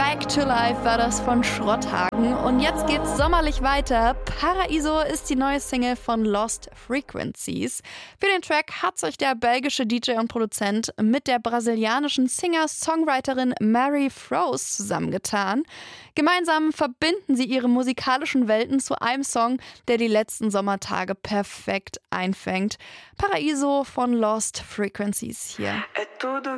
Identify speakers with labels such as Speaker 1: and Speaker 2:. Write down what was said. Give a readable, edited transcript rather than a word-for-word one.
Speaker 1: Back to Life war das von Schrotthagen. Und jetzt geht's sommerlich weiter. Paraiso ist die neue Single von Lost Frequencies. Für den Track hat sich der belgische DJ und Produzent mit der brasilianischen Singer-Songwriterin Mary Froese zusammengetan. Gemeinsam verbinden sie ihre musikalischen Welten zu einem Song, der die letzten Sommertage perfekt einfängt. Paraiso von Lost Frequencies hier.
Speaker 2: É tudo